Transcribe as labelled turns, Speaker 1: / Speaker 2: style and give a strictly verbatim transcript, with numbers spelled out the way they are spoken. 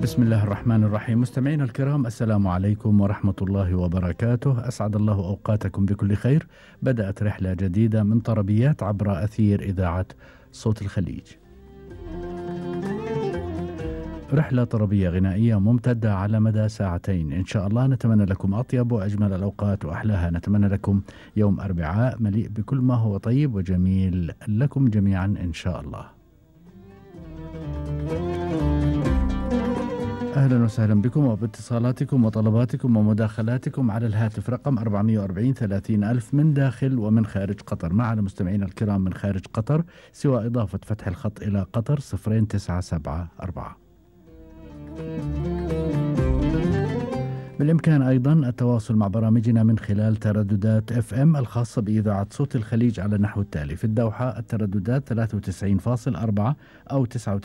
Speaker 1: بسم الله الرحمن الرحيم. مستمعينا الكرام، السلام عليكم ورحمة الله وبركاته. أسعد الله أوقاتكم بكل خير. بدأت رحلة جديدة من طربيات عبر أثير إذاعة صوت الخليج. رحلة طربية غنائية ممتدة على مدى ساعتين إن شاء الله. نتمنى لكم أطيب وأجمل الأوقات وأحلاها. نتمنى لكم يوم أربعاء مليء بكل ما هو طيب وجميل لكم جميعا إن شاء الله. أهلا وسهلا بكم وباتصالاتكم وطلباتكم ومداخلاتكم على الهاتف رقم أربعمئة وأربعين ثلاثين ألف من داخل ومن خارج قطر. معنا مستمعين الكرام من خارج قطر سوى إضافة فتح الخط إلى قطر صفرين تسعة سبعة أربعة. بالإمكان أيضا التواصل مع برامجنا من خلال ترددات اف ام الخاصة بإذاعة صوت الخليج على النحو التالي: في الدوحة الترددات ثلاثة وتسعين فاصلة أربعة أو تسعة